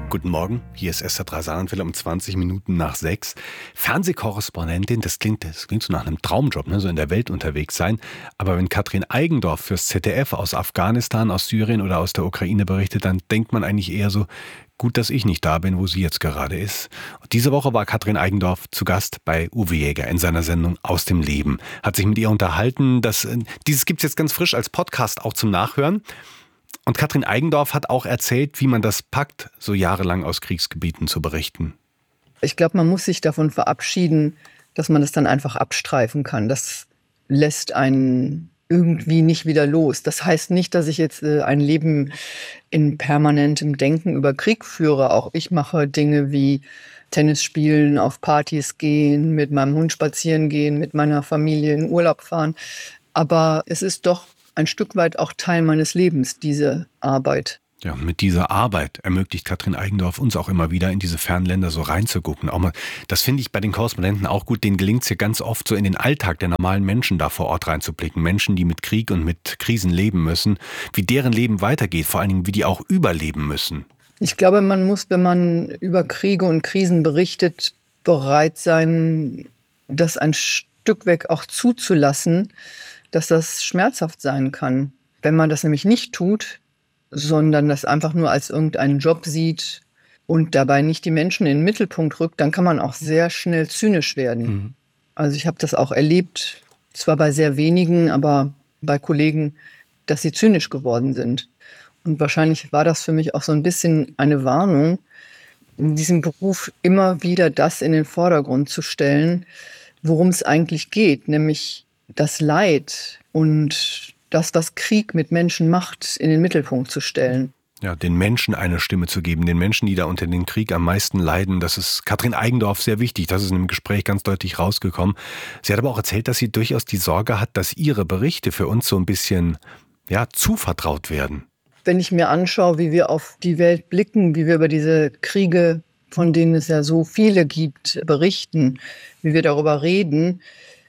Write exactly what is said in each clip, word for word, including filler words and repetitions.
Guten Morgen, hier ist S R drei Saarlandwelle um zwanzig Minuten nach sechs. Fernsehkorrespondentin, das klingt, das klingt so nach einem Traumjob, ne? So in der Welt unterwegs sein. Aber wenn Katrin Eigendorf fürs Z D F aus Afghanistan, aus Syrien oder aus der Ukraine berichtet, dann denkt man eigentlich eher so, gut, dass ich nicht da bin, wo sie jetzt gerade ist. Und diese Woche war Katrin Eigendorf zu Gast bei Uwe Jäger in seiner Sendung Aus dem Leben. Hat sich mit ihr unterhalten. Das, dieses gibt es jetzt ganz frisch als Podcast auch zum Nachhören. Und Katrin Eigendorf hat auch erzählt, wie man das packt, so jahrelang aus Kriegsgebieten zu berichten. Ich glaube, man muss sich davon verabschieden, dass man das dann einfach abstreifen kann. Das lässt einen irgendwie nicht wieder los. Das heißt nicht, dass ich jetzt äh, ein Leben in permanentem Denken über Krieg führe. Auch ich mache Dinge wie Tennis spielen, auf Partys gehen, mit meinem Hund spazieren gehen, mit meiner Familie in Urlaub fahren. Aber es ist doch ein Stück weit auch Teil meines Lebens, diese Arbeit. Ja, mit dieser Arbeit ermöglicht Katrin Eigendorf uns auch immer wieder in diese fernen Länder so reinzugucken. Auch mal, das finde ich bei den Korrespondenten auch gut, denen gelingt es ja ganz oft so in den Alltag der normalen Menschen da vor Ort reinzublicken. Menschen, die mit Krieg und mit Krisen leben müssen, wie deren Leben weitergeht, vor allen Dingen, wie die auch überleben müssen. Ich glaube, man muss, wenn man über Kriege und Krisen berichtet, bereit sein, das ein Stück weg auch zuzulassen, dass das schmerzhaft sein kann. Wenn man das nämlich nicht tut, sondern das einfach nur als irgendeinen Job sieht und dabei nicht die Menschen in den Mittelpunkt rückt, dann kann man auch sehr schnell zynisch werden. Mhm. Also ich habe das auch erlebt, zwar bei sehr wenigen, aber bei Kollegen, dass sie zynisch geworden sind. Und wahrscheinlich war das für mich auch so ein bisschen eine Warnung, in diesem Beruf immer wieder das in den Vordergrund zu stellen, worum es eigentlich geht, nämlich das Leid und das, was Krieg mit Menschen macht, in den Mittelpunkt zu stellen. Ja, den Menschen eine Stimme zu geben, den Menschen, die da unter dem Krieg am meisten leiden, das ist Katrin Eigendorf sehr wichtig. Das ist in dem Gespräch ganz deutlich rausgekommen. Sie hat aber auch erzählt, dass sie durchaus die Sorge hat, dass ihre Berichte für uns so ein bisschen ja, zuvertraut werden. Wenn ich mir anschaue, wie wir auf die Welt blicken, wie wir über diese Kriege, von denen es ja so viele gibt, berichten, wie wir darüber reden,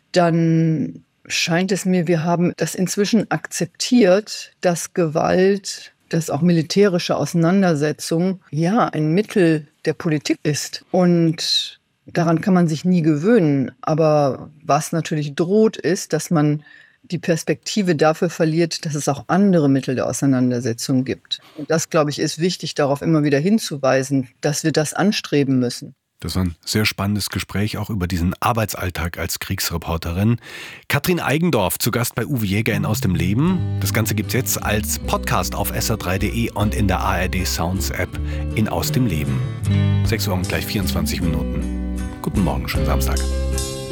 dann scheint es mir, wir haben das inzwischen akzeptiert, dass Gewalt, dass auch militärische Auseinandersetzung ja ein Mittel der Politik ist. Und daran kann man sich nie gewöhnen. Aber was natürlich droht, ist, dass man die Perspektive dafür verliert, dass es auch andere Mittel der Auseinandersetzung gibt. Und das, glaube ich, ist wichtig, darauf immer wieder hinzuweisen, dass wir das anstreben müssen. Das war ein sehr spannendes Gespräch auch über diesen Arbeitsalltag als Kriegsreporterin. Katrin Eigendorf zu Gast bei Uwe Jäger in Aus dem Leben. Das Ganze gibt's jetzt als Podcast auf S R drei punkt de und in der A R D Sounds App in Aus dem Leben. sechs Uhr und gleich vierundzwanzig Minuten. Guten Morgen, schönen Samstag.